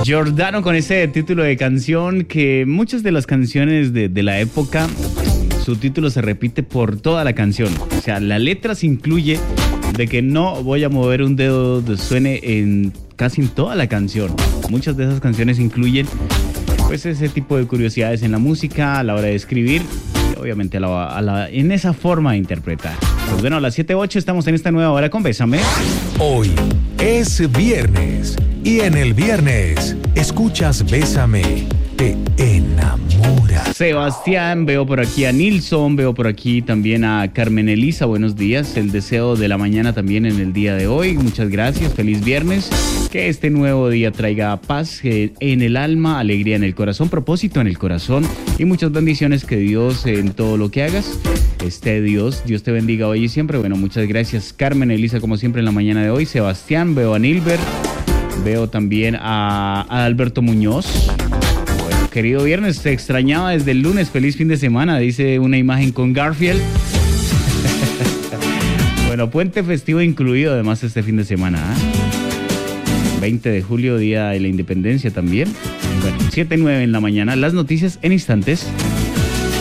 Giordano con ese título de canción que muchas de las canciones de la época, su título se repite por toda la canción. O sea, la letra se incluye de que no voy a mover un dedo de suene en casi en toda la canción. Muchas de esas canciones incluyen pues ese tipo de curiosidades en la música a la hora de escribir y obviamente en esa forma de interpretar. Pues bueno, a las 7:08 estamos en esta nueva hora con Bésame. Hoy es viernes y en el viernes escuchas Bésame, te enamoras. Sebastián, veo por aquí a Nilson, veo por aquí también a Carmen Elisa, buenos días, el deseo de la mañana también en el día de hoy, muchas gracias, feliz viernes, que este nuevo día traiga paz en el alma, alegría en el corazón, propósito en el corazón y muchas bendiciones, que Dios en todo lo que hagas esté Dios te bendiga hoy y siempre. Bueno, muchas gracias Carmen Elisa como siempre en la mañana de hoy. Sebastián, veo a Nilbert, veo también a Alberto Muñoz. Bueno, querido viernes, te extrañaba desde el lunes, feliz fin de semana, dice una imagen con Garfield. Bueno, puente festivo incluido además este fin de semana, 20 de julio, día de la independencia también. Bueno, 7:09 en la mañana, las noticias en instantes.